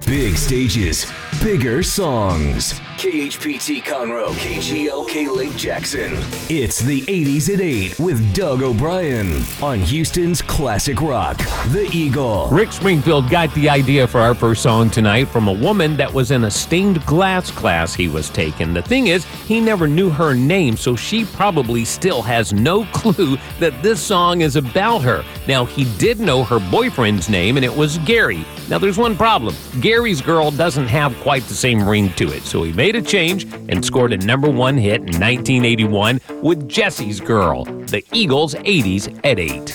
Big stages, bigger songs. KHPT Conroe, KGLK Lake Jackson. It's the 80s at 8 with Doug O'Brien on Houston's Classic Rock, The Eagle. Rick Springfield got the idea for our first song tonight from a woman that was in a stained glass class he was taking. The thing is, he never knew her name, so she probably still has no clue that this song is about her. Now, he did know her boyfriend's name, and it was Gary. Now, there's one problem. Gary's Girl doesn't have quite the same ring to it, so he made a change and scored a #1 hit in 1981 with Jesse's Girl, the Eagles' 80s at 8.